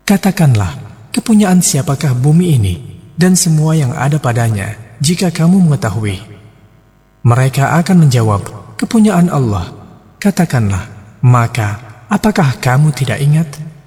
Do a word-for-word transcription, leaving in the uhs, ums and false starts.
Katakanlah, kepunyaan siapakah bumi ini dan semua yang ada padanya jika kamu mengetahui? Mereka akan menjawab, kepunyaan Allah. Katakanlah, maka apakah kamu tidak ingat?